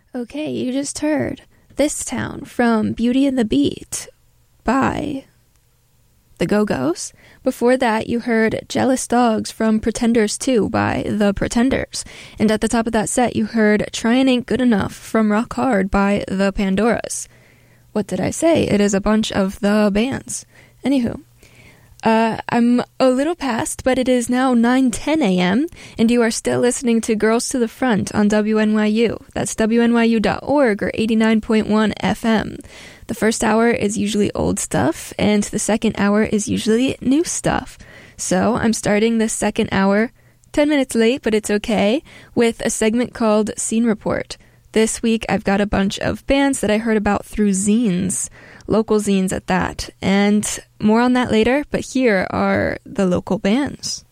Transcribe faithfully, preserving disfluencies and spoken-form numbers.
Okay, you just heard This Town from Beauty and the Beat by The Go-Go's. Before that, you heard Jealous Dogs from Pretenders two by The Pretenders. And at the top of that set, you heard Tryin' Ain't Good Enough from Rock Hard by The Pandoras. What did I say? It is a bunch of the bands. Anywho. Uh, I'm a little past, but it is now nine ten a.m., and you are still listening to Girls to the Front on W N Y U. That's W N Y U dot org or eighty-nine point one F M. The first hour is usually old stuff, and the second hour is usually new stuff. So I'm starting this second hour, ten minutes late, but it's okay, with a segment called Scene Report. This week, I've got a bunch of bands that I heard about through zines, local zines at that, and more on that later, but here are the local bands.